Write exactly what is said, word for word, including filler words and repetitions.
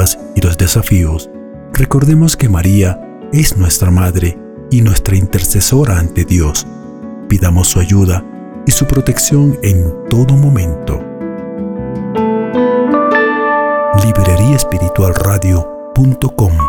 pruebas y los desafíos, recordemos que María es nuestra Madre y nuestra intercesora ante Dios. Pidamos su ayuda y su protección en todo momento. librería espiritual radio punto com